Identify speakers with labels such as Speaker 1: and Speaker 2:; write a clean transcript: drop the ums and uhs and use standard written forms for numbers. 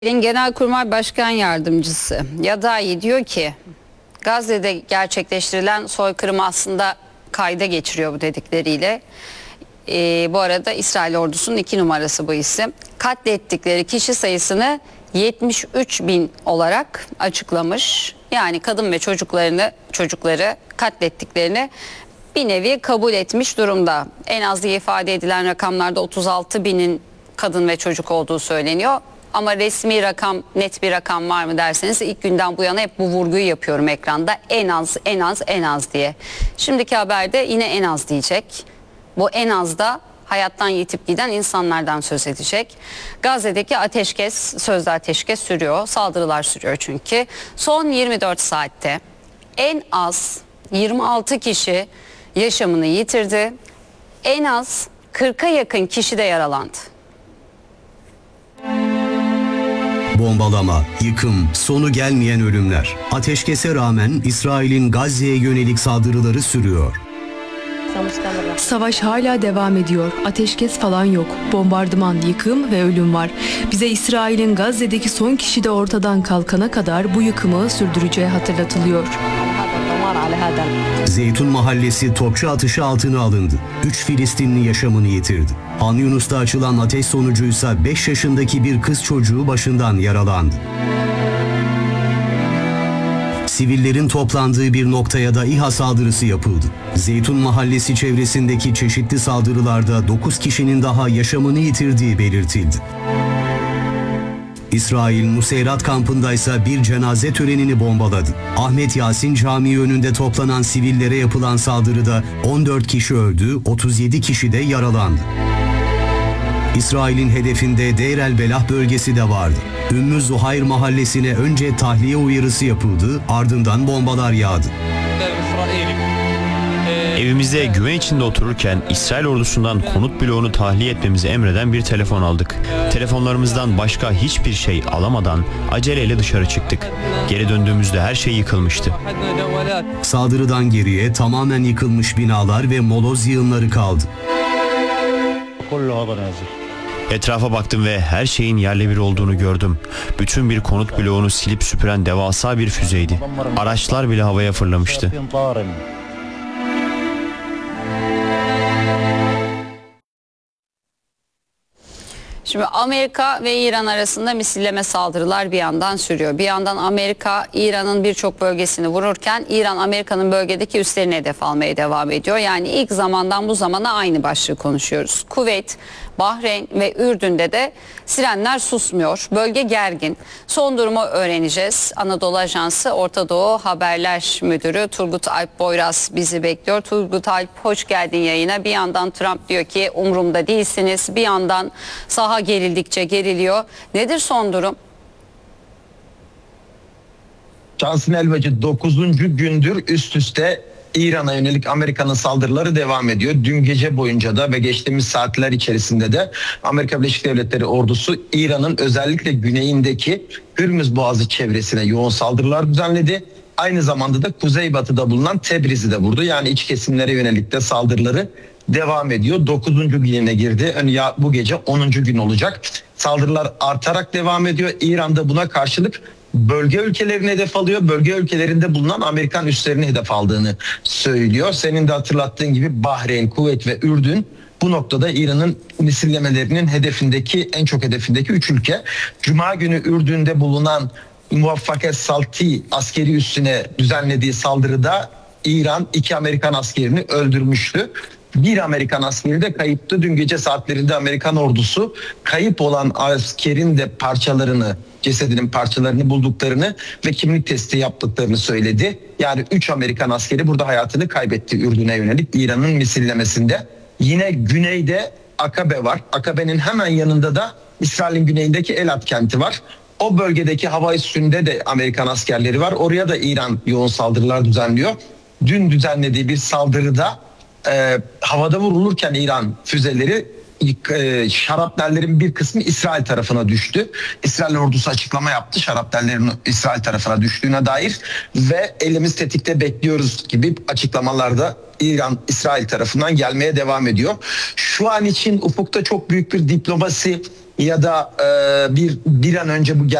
Speaker 1: Genelkurmay Başkan Yardımcısı Yadai diyor ki Gazze'de gerçekleştirilen soykırımı aslında kayda geçiriyor bu dedikleriyle. Bu arada İsrail ordusunun 2 numarası bu isim. Katlettikleri kişi sayısını 73.000 olarak açıklamış. Yani kadın ve çocukları katlettiklerini bir nevi kabul etmiş durumda. En az diye ifade edilen rakamlarda 36.000'in kadın ve çocuk olduğu söyleniyor. Ama resmi rakam, net bir rakam var mı derseniz ilk günden bu yana hep bu vurguyu yapıyorum ekranda. En az diye. Şimdiki haberde yine en az diyecek. Bu en az da hayattan yitip giden insanlardan söz edecek. Gazze'deki sözde ateşkes sürüyor. Saldırılar sürüyor çünkü. Son 24 saatte en az 26 kişi yaşamını yitirdi. En az 40'a yakın kişi de yaralandı.
Speaker 2: Bombalama, yıkım, sonu gelmeyen ölümler. Ateşkese rağmen İsrail'in Gazze'ye yönelik saldırıları sürüyor.
Speaker 3: Savaş hala devam ediyor. Ateşkes falan yok. Bombardıman, yıkım ve ölüm var. Bize İsrail'in Gazze'deki son kişi de ortadan kalkana kadar bu yıkımı sürdüreceği hatırlatılıyor.
Speaker 2: Zeytun Mahallesi topçu atışı altına alındı. 3 Filistinli yaşamını yitirdi. Han Yunus'ta açılan ateş sonucuysa 5 yaşındaki bir kız çocuğu başından yaralandı. Sivillerin toplandığı bir noktaya da İHA saldırısı yapıldı. Zeytun Mahallesi çevresindeki çeşitli saldırılarda 9 kişinin daha yaşamını yitirdiği belirtildi. İsrail Nuseyrat kampındaysa bir cenaze törenini bombaladı. Ahmet Yasin Camii önünde toplanan sivillere yapılan saldırıda 14 kişi öldü, 37 kişi de yaralandı. İsrail'in hedefinde Deir el-Belah bölgesi de vardı. Ümmü Zuhayr mahallesine önce tahliye uyarısı yapıldı, ardından bombalar yağdı.
Speaker 4: Evimizde güven içinde otururken İsrail ordusundan konut bloğunu tahliye etmemizi emreden bir telefon aldık. Telefonlarımızdan başka hiçbir şey alamadan aceleyle dışarı çıktık. Geri döndüğümüzde her şey yıkılmıştı.
Speaker 2: Saldırıdan geriye tamamen yıkılmış binalar ve moloz yığınları kaldı.
Speaker 4: Etrafa baktım ve her şeyin yerle bir olduğunu gördüm. Bütün bir konut bloğunu silip süpüren devasa bir füzeydi. Araçlar bile havaya fırlamıştı.
Speaker 1: Şimdi Amerika ve İran arasında misilleme saldırılar bir yandan sürüyor. Bir yandan Amerika İran'ın birçok bölgesini vururken İran Amerika'nın bölgedeki üslerini hedef almaya devam ediyor. Yani ilk zamandan bu zamana aynı başlığı konuşuyoruz. Kuveyt, Bahreyn ve Ürdün'de de sirenler susmuyor. Bölge gergin. Son durumu öğreneceğiz. Anadolu Ajansı Orta Doğu Haberler Müdürü Turgut Alp Boyraz bizi bekliyor. Turgut Alp, hoş geldin yayına. Bir yandan Trump diyor ki umurumda değilsiniz. Bir yandan saha gerildikçe geriliyor. Nedir son durum?
Speaker 5: Cansın Elbacı 9. gündür üst üste İran'a yönelik Amerika'nın saldırıları devam ediyor. Dün gece boyunca da ve geçtiğimiz saatler içerisinde de Amerika Birleşik Devletleri ordusu İran'ın özellikle güneyindeki Hürmüz Boğazı çevresine yoğun saldırılar düzenledi. Aynı zamanda da kuzeybatıda bulunan Tebriz'i de vurdu. Yani iç kesimlere yönelik de saldırıları devam ediyor. 9. gününe girdi. Ya bu gece 10. gün olacak. Saldırılar artarak devam ediyor. İran da buna karşılık bölge ülkelerini hedef alıyor. Bölge ülkelerinde bulunan Amerikan üslerini hedef aldığını söylüyor. Senin de hatırlattığın gibi Bahreyn, Kuveyt ve Ürdün bu noktada İran'ın misillemelerinin en çok hedefindeki 3 ülke. Cuma günü Ürdün'de bulunan Muvaffaket Salti askeri üssüne düzenlediği saldırıda İran 2 Amerikan askerini öldürmüştü. Bir Amerikan askeri de kayıptı. Dün gece saatlerinde Amerikan ordusu kayıp olan askerin de cesedinin parçalarını bulduklarını ve kimlik testi yaptıklarını söyledi. Yani 3 Amerikan askeri burada hayatını kaybetti Ürdün'e yönelik İran'ın misillemesinde. Yine güneyde Akabe var. Akabe'nin hemen yanında da İsrail'in güneyindeki Elat kenti var. O bölgedeki hava üssünde de Amerikan askerleri var. Oraya da İran yoğun saldırılar düzenliyor. Dün düzenlediği bir saldırıda havada vurulurken İran füzeleri şarapnellerin bir kısmı İsrail tarafına düştü. İsrail ordusu açıklama yaptı şarapnellerin İsrail tarafına düştüğüne dair ve elimiz tetikte bekliyoruz gibi açıklamalarda İran İsrail tarafından gelmeye devam ediyor. Şu an için ufukta çok büyük bir diplomasi ya da bir an önce bu